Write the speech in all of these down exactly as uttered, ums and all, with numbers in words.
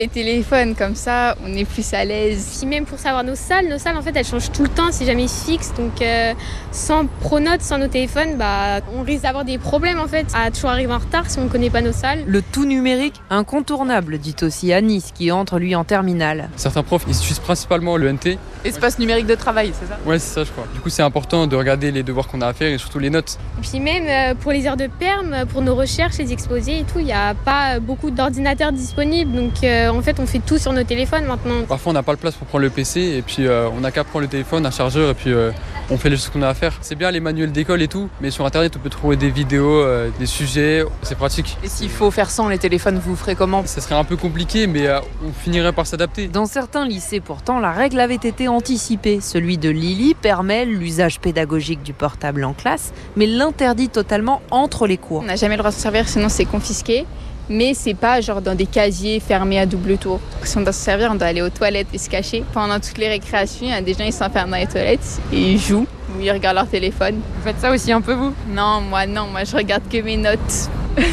Les téléphones, comme ça, on est plus à l'aise. Puis même pour savoir nos salles, nos salles en fait elles changent tout le temps, c'est jamais fixe. Donc euh, sans pronotes, sans nos téléphones, bah, on risque d'avoir des problèmes en fait, à toujours arriver en retard si on ne connaît pas nos salles. Le tout numérique incontournable, dit aussi Anis, qui entre lui en terminale. Certains profs, ils utilisent principalement le N T. Espace numérique de travail, c'est ça ? Ouais, c'est ça je crois. Du coup c'est important de regarder les devoirs qu'on a à faire et surtout les notes. Et puis même euh, pour les heures de perm, pour nos recherches, les exposés et tout, il n'y a pas beaucoup d'ordinateurs disponibles. Donc euh, en fait on fait tout sur nos téléphones maintenant. Parfois on n'a pas le place pour prendre le P C et puis euh, on n'a qu'à prendre le téléphone, un chargeur et puis euh, on fait les choses qu'on a à faire. C'est bien les manuels d'école et tout, mais sur internet on peut trouver des vidéos, euh, des sujets, c'est pratique. Et s'il faut faire sans les téléphones, vous ferez comment ? Ça serait un peu compliqué mais euh, on finirait par s'adapter. Dans certains lycées pourtant, la règle avait été anticipée. Celui de Lily permet l'usage pédagogique du portable en classe, mais l'interdit totalement entre les cours. On n'a jamais le droit de s'en servir, sinon c'est confisqué. Mais c'est pas genre dans des casiers fermés à double tour. Si on doit se servir, on doit aller aux toilettes et se cacher. Pendant toutes les récréations, il y a des gens qui s'enferment dans les toilettes et ils jouent ou ils regardent leur téléphone. Vous faites ça aussi un peu vous ? Non, moi non, moi je regarde que mes notes.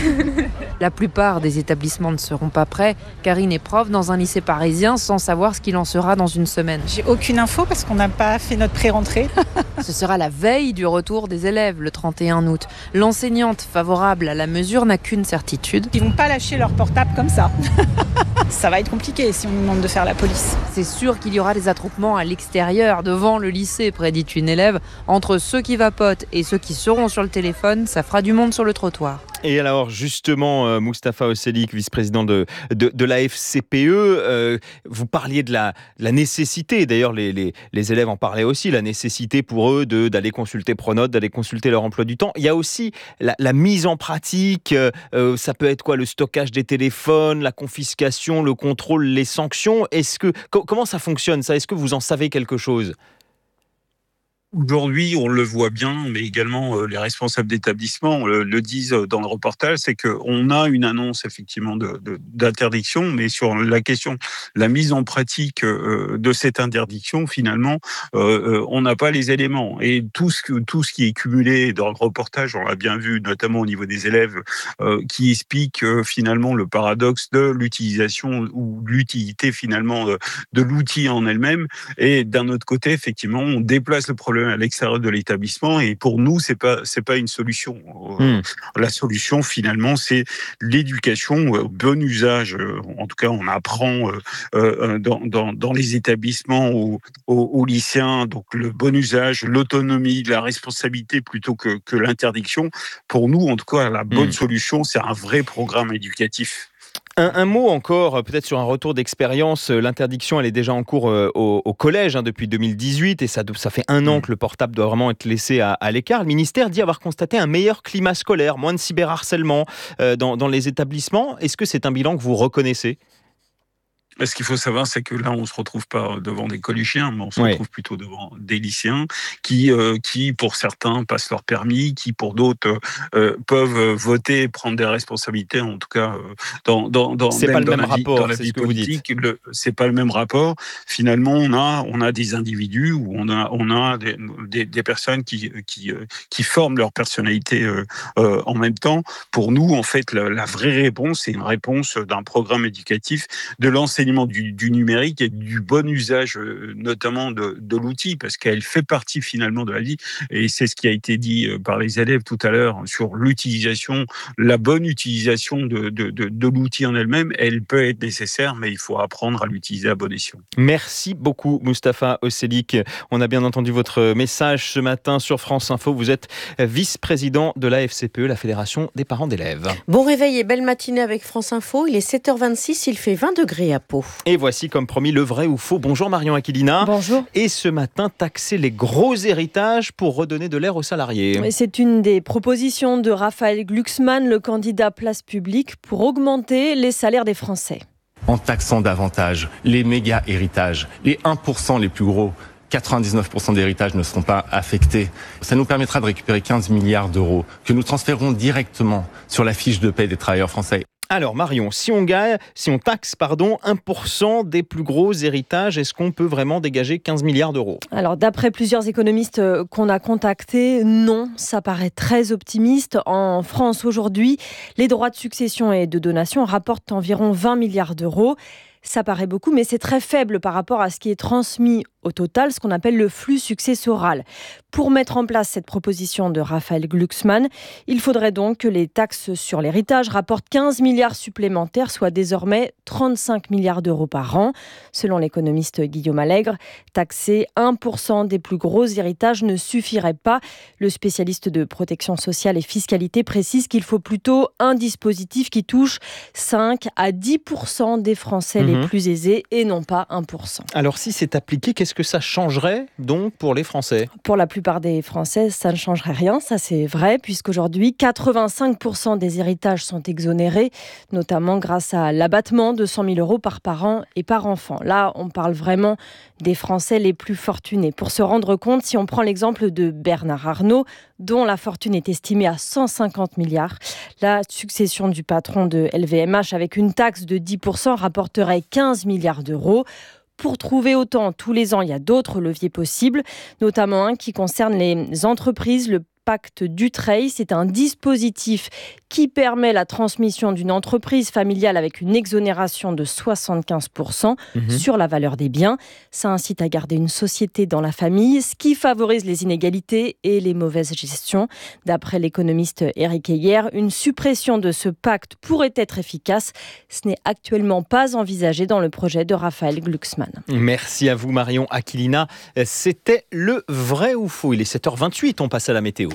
La plupart des établissements ne seront pas prêts. Karine est prof dans un lycée parisien sans savoir ce qu'il en sera dans une semaine. J'ai aucune info parce qu'on n'a pas fait notre pré-rentrée. Ce sera la veille du retour des élèves, le trente et un août. L'enseignante favorable à la mesure n'a qu'une certitude. Ils vont pas lâcher leur portable comme ça. Ça va être compliqué si on nous demande de faire la police. C'est sûr qu'il y aura des attroupements à l'extérieur, devant le lycée, prédit une élève. Entre ceux qui vapotent et ceux qui seront sur le téléphone, ça fera du monde sur le trottoir. Et alors justement, euh, Mustapha Oselik, vice-président de, de, de la F C P E, euh, vous parliez de la, de la nécessité, d'ailleurs les, les, les élèves en parlaient aussi, la nécessité pour eux de, d'aller consulter Pronote, d'aller consulter leur emploi du temps. Il y a aussi la, la mise en pratique, euh, ça peut être quoi, le stockage des téléphones, la confiscation, le contrôle, les sanctions. Est-ce que, co- comment ça fonctionne ça ? Est-ce que vous en savez quelque chose ? Aujourd'hui, on le voit bien, mais également euh, les responsables d'établissement le, le disent dans le reportage, c'est qu'on a une annonce effectivement de, de, d'interdiction, mais sur la question, la mise en pratique euh, de cette interdiction, finalement, euh, on n'a pas les éléments. Et tout ce, que, tout ce qui est cumulé dans le reportage, on l'a bien vu, notamment au niveau des élèves, euh, qui explique euh, finalement le paradoxe de l'utilisation ou l'utilité finalement de, de l'outil en elle-même. Et d'un autre côté, effectivement, on déplace le problème à l'extérieur de l'établissement et pour nous c'est pas c'est pas une solution. Mmh. La solution finalement c'est l'éducation au bon usage. En tout cas on apprend euh, dans, dans dans les établissements aux, aux, aux lycéens donc le bon usage, l'autonomie, la responsabilité plutôt que que l'interdiction. Pour nous en tout cas la bonne mmh. solution c'est un vrai programme éducatif. Un, un mot encore, peut-être sur un retour d'expérience. L'interdiction, elle est déjà en cours euh, au, au collège hein, depuis deux mille dix-huit et ça, ça fait un an que le portable doit vraiment être laissé à, à l'écart. Le ministère dit avoir constaté un meilleur climat scolaire, moins de cyberharcèlement euh, dans, dans les établissements. Est-ce que c'est un bilan que vous reconnaissez ? Ce qu'il faut savoir, c'est que là, on se retrouve pas devant des collégiens, mais on se ouais. retrouve plutôt devant des lycéens qui, euh, qui, pour certains, passent leur permis, qui, pour d'autres, euh, peuvent voter, prendre des responsabilités. En tout cas, euh, dans dans dans c'est pas le dans même la vie, rapport, dans la c'est vie ce que politique, vous dites. Le, c'est pas le même rapport. Finalement, on a on a des individus où on a on a des des, des personnes qui qui qui forment leur personnalité euh, euh, en même temps. Pour nous, en fait, la, la vraie réponse, c'est une réponse d'un programme éducatif de l'enseignement Du, du numérique et du bon usage euh, notamment de, de l'outil parce qu'elle fait partie finalement de la vie et c'est ce qui a été dit euh, par les élèves tout à l'heure sur l'utilisation, la bonne utilisation de, de, de, de l'outil en elle-même. Elle peut être nécessaire mais il faut apprendre à l'utiliser à bon escient. Merci beaucoup Mustapha Oselik. On a bien entendu votre message ce matin sur France Info. Vous êtes vice-président de la F C P E, la Fédération des parents d'élèves. Bon réveil et belle matinée avec France Info. Il est sept heures vingt-six, il fait vingt degrés à Pau. Et voici, comme promis, le vrai ou faux. Bonjour Marion Aquilina. Bonjour. Et ce matin, taxer les gros héritages pour redonner de l'air aux salariés. C'est une des propositions de Raphaël Glucksmann, le candidat Place Publique, pour augmenter les salaires des Français. En taxant davantage les méga héritages, les un pour cent les plus gros, quatre-vingt-dix-neuf pour cent des héritages ne seront pas affectés. Ça nous permettra de récupérer quinze milliards d'euros que nous transférons directement sur la fiche de paie des travailleurs français. Alors Marion, si on gagne, si on taxe pardon, un pour cent des plus gros héritages, est-ce qu'on peut vraiment dégager quinze milliards d'euros ? Alors d'après plusieurs économistes qu'on a contactés, non, ça paraît très optimiste. En France aujourd'hui, les droits de succession et de donation rapportent environ vingt milliards d'euros. Ça paraît beaucoup, mais c'est très faible par rapport à ce qui est transmis au total, ce qu'on appelle le flux successoral. Pour mettre en place cette proposition de Raphaël Glucksmann, il faudrait donc que les taxes sur l'héritage rapportent quinze milliards supplémentaires, soit désormais trente-cinq milliards d'euros par an. Selon l'économiste Guillaume Allègre, taxer un pour cent des plus gros héritages ne suffirait pas. Le spécialiste de protection sociale et fiscalité précise qu'il faut plutôt un dispositif qui touche cinq à dix pour cent des Français mmh. les plus aisés et non pas un pour cent. Alors si c'est appliqué, qu'est-ce que ça changerait donc pour les Français ? Pour la plupart des Français, ça ne changerait rien, ça c'est vrai, puisqu'aujourd'hui, quatre-vingt-cinq pour cent des héritages sont exonérés, notamment grâce à l'abattement de cent mille euros par parent et par enfant. Là, on parle vraiment des Français les plus fortunés. Pour se rendre compte, si on prend l'exemple de Bernard Arnault, dont la fortune est estimée à cent cinquante milliards, la succession du patron de L V M H avec une taxe de dix pour cent rapporterait quinze milliards d'euros. Pour trouver autant tous les ans, il y a d'autres leviers possibles, notamment un qui concerne les entreprises, le pacte Dutreil. C'est un dispositif qui permet la transmission d'une entreprise familiale avec une exonération de soixante-quinze pour cent mmh. sur la valeur des biens. Ça incite à garder une société dans la famille, ce qui favorise les inégalités et les mauvaises gestions. D'après l'économiste Éric Heyer, une suppression de ce pacte pourrait être efficace. Ce n'est actuellement pas envisagé dans le projet de Raphaël Glucksmann. Merci à vous Marion Aquilina. C'était le vrai ou faux. Il est sept heures vingt-huit, on passe à la météo.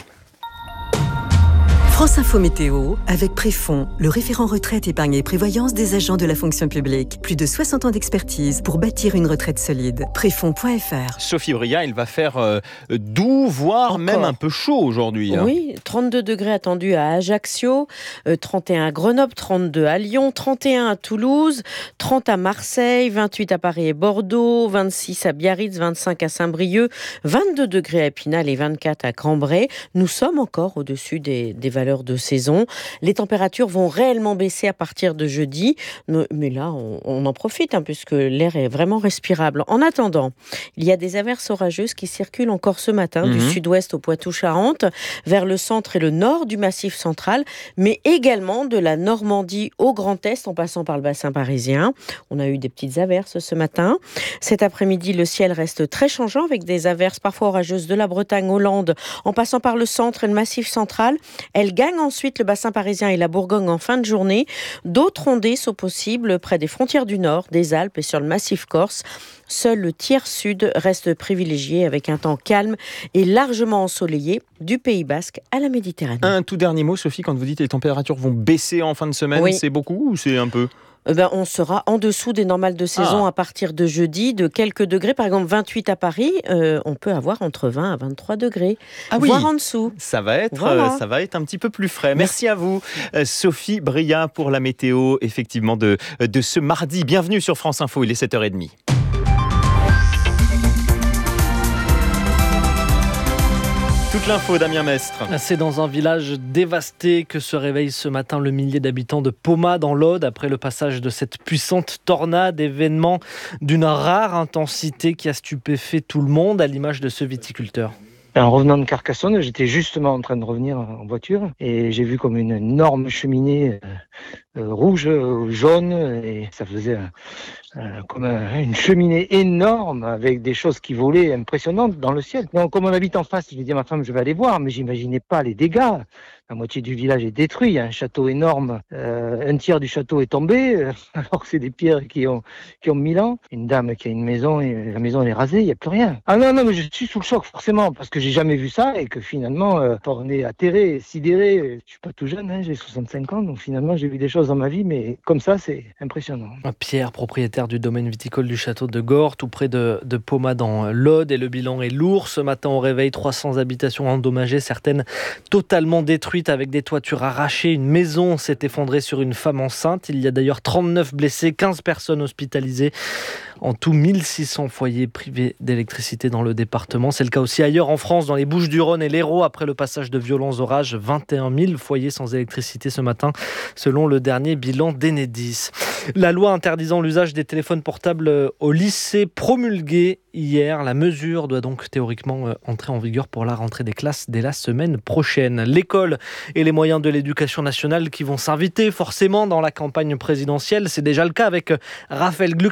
France Info Météo, avec Préfond, le référent retraite, épargne et prévoyance des agents de la fonction publique. Plus de soixante ans d'expertise pour bâtir une retraite solide. Préfond point f r. Sophie Bria, il va faire euh, doux, voire Encore. même un peu chaud aujourd'hui. Hein. Oui, trente-deux degrés attendus à Ajaccio, euh, trente et un à Grenoble, trente-deux à Lyon, trente et un à Toulouse, trente à Marseille, vingt-huit à Paris et Bordeaux, vingt-six à Biarritz, vingt-cinq à Saint-Brieuc, vingt-deux degrés à Épinal et vingt-quatre à Cambrai. Nous sommes encore au-dessus des, des valeurs de saison. Les températures vont réellement baisser à partir de jeudi, mais là, on, on en profite hein, puisque l'air est vraiment respirable. En attendant, il y a des averses orageuses qui circulent encore ce matin, mmh. du sud-ouest au Poitou-Charentes, vers le centre et le nord du Massif central, mais également de la Normandie au Grand Est, en passant par le bassin parisien. On a eu des petites averses ce matin. Cet après-midi, le ciel reste très changeant, avec des averses parfois orageuses de la Bretagne aux Landes, en passant par le centre et le Massif central. Elles gagne ensuite le bassin parisien et la Bourgogne en fin de journée. D'autres ondées sont possibles près des frontières du Nord, des Alpes et sur le massif corse. Seul le tiers sud reste privilégié avec un temps calme et largement ensoleillé du Pays Basque à la Méditerranée. Un tout dernier mot, Sophie, quand vous dites que les températures vont baisser en fin de semaine, oui. c'est beaucoup ou c'est un peu ? Ben, on sera en dessous des normales de saison ah. à partir de jeudi, de quelques degrés. Par exemple, vingt-huit à Paris, euh, on peut avoir entre vingt à vingt-trois degrés, ah oui. voire en dessous. Ça va être, voilà. euh, ça va être un petit peu plus frais. Merci, Merci à vous, euh, Sophie Bria, pour la météo, effectivement, de, de ce mardi. Bienvenue sur France Info, il est sept heures trente. Toute l'info, Damien Mestre. C'est dans un village dévasté que se réveille ce matin le millier d'habitants de Poma dans l'Aude après le passage de cette puissante tornade, événement d'une rare intensité qui a stupéfait tout le monde, à l'image de ce viticulteur. En revenant de Carcassonne, j'étais justement en train de revenir en voiture et j'ai vu comme une énorme cheminée euh, euh, rouge, euh, jaune, et ça faisait euh, euh, comme un, une cheminée énorme avec des choses qui volaient impressionnantes dans le ciel. Donc, comme on habite en face, j'ai dit à ma femme, je vais aller voir, mais j'imaginais pas les dégâts. La moitié du village est détruit, il y a un château énorme, euh, un tiers du château est tombé, euh, alors que c'est des pierres qui ont, qui ont mille ans. Une dame qui a une maison, et la maison elle est rasée, il n'y a plus rien. Ah non, non, mais je suis sous le choc forcément, parce que j'ai jamais vu ça, et que finalement, euh, on est atterré, sidéré. Je suis pas tout jeune, hein, j'ai soixante-cinq ans, donc finalement j'ai vu des choses dans ma vie, mais comme ça, c'est impressionnant. Pierre, propriétaire du domaine viticole du château de Gorre, tout près de, de Poma dans l'Aude, et le bilan est lourd. Ce matin, au réveil, trois cents habitations endommagées, certaines totalement détruites, avec des toitures arrachées. Une maison s'est effondrée sur une femme enceinte. Il y a d'ailleurs trente-neuf blessés, quinze personnes hospitalisées. En tout, mille six cents foyers privés d'électricité dans le département. C'est le cas aussi ailleurs en France, dans les Bouches-du-Rhône et l'Hérault, après le passage de violents orages. vingt et un mille foyers sans électricité ce matin, selon le dernier dernier bilan d'Enedis. La loi interdisant l'usage des téléphones portables au lycée promulguée hier. La mesure doit donc théoriquement entrer en vigueur pour la rentrée des classes dès la semaine prochaine. L'école et les moyens de l'éducation nationale qui vont s'inviter forcément dans la campagne présidentielle. C'est déjà le cas avec Raphaël Gluck,